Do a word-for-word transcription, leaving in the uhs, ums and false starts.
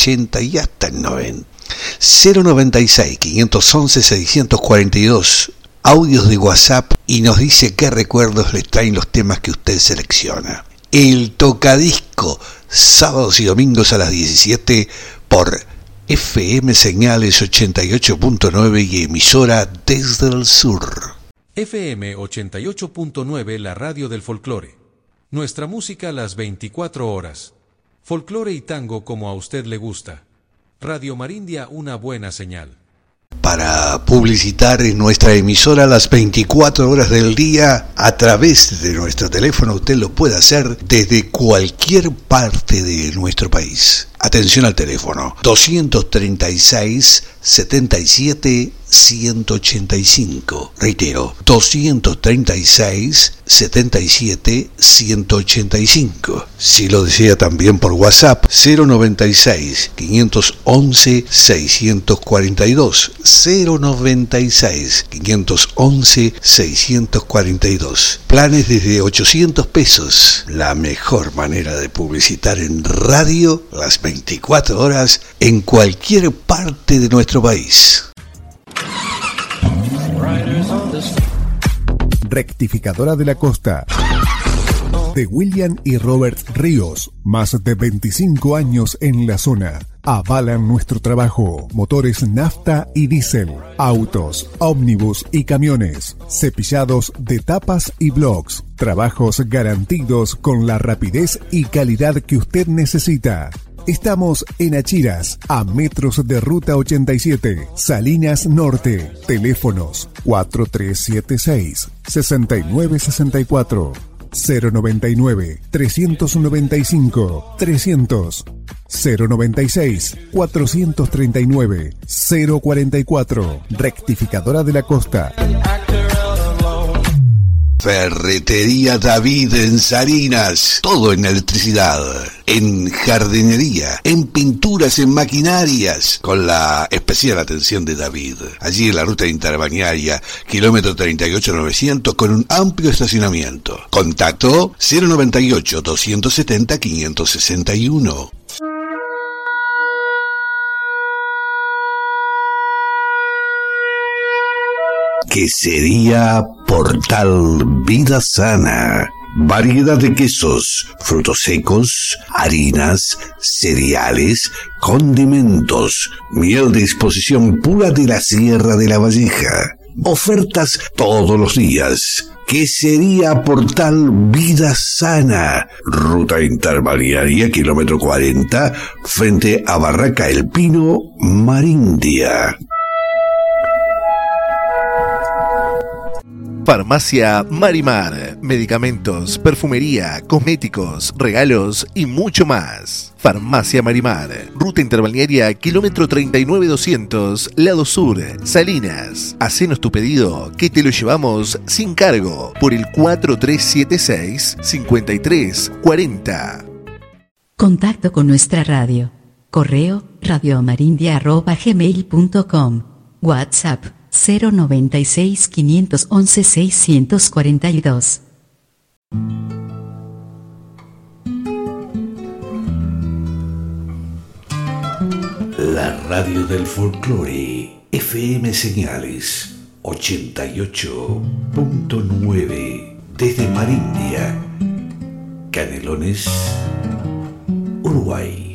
ochenta y hasta el noventa. cero noventa y seis, quinientos once, seiscientos cuarenta y dos. Audios de WhatsApp y nos dice qué recuerdos les traen los temas que usted selecciona. El Tocadisco, sábados y domingos a las diecisiete por F M Señales ochenta y ocho punto nueve y emisora desde el sur. F M ochenta y ocho punto nueve, la radio del folclore. Nuestra música a las veinticuatro horas. Folclore y tango como a usted le gusta. Radio Marindia, una buena señal. Para publicitar en nuestra emisora las veinticuatro horas del día a través de nuestro teléfono, usted lo puede hacer desde cualquier parte de nuestro país. Atención al teléfono doscientos treinta y seis, setenta y siete, ciento ochenta y cinco. Reitero, doscientos treinta y seis, setenta y siete, ciento ochenta y cinco. Si lo desea también por WhatsApp, cero noventa y seis, quinientos once, seiscientos cuarenta y dos. cero noventa y seis, quinientos once, seiscientos cuarenta y dos. Planes desde ochocientos pesos. La mejor manera de publicitar en radio las veinticuatro horas en cualquier parte de nuestro país. Rectificadora de la Costa. De William y Robert Ríos, más de veinticinco años en la zona. Avalan nuestro trabajo. Motores nafta y diésel, autos, ómnibus y camiones, cepillados de tapas y blocks. Trabajos garantidos con la rapidez y calidad que usted necesita. Estamos en Achiras, a metros de Ruta ochenta y siete, Salinas Norte. Teléfonos cuatro tres siete seis, seis nueve seis cuatro, cero noventa y nueve, trescientos noventa y cinco, trescientos, cero noventa y seis, cuatrocientos treinta y nueve, cero cuarenta y cuatro. Rectificadora de la Costa. Ferretería David en Salinas, todo en electricidad, en jardinería, en pinturas, en maquinarias, con la especial atención de David. Allí en la ruta interbañaria, kilómetro treinta y ocho novecientos, con un amplio estacionamiento. Contacto cero noventa y ocho, doscientos setenta, quinientos sesenta y uno. Quesería Portal Vida Sana. Variedad de quesos, frutos secos, harinas, cereales, condimentos, miel de exposición pura de la Sierra de la Valleja. Ofertas todos los días. Quesería Portal Vida Sana. Ruta interbalnearia, kilómetro cuarenta, frente a Barraca El Pino, Marindia. Farmacia Marimar. Medicamentos, perfumería, cosméticos, regalos y mucho más. Farmacia Marimar. Ruta interbalnearia, kilómetro treinta y nueve doscientos, lado sur, Salinas. Hacenos tu pedido que te lo llevamos sin cargo por el cuatro tres siete seis, cinco tres cuatro cero. Contacto con nuestra radio. Correo radiomarindia arroba gmail punto com. WhatsApp cero noventa y seis, quinientos once, seiscientos cuarenta y dos. La radio del folclore, F M Señales ochenta y ocho punto nueve, desde Marindia, Canelones, Uruguay.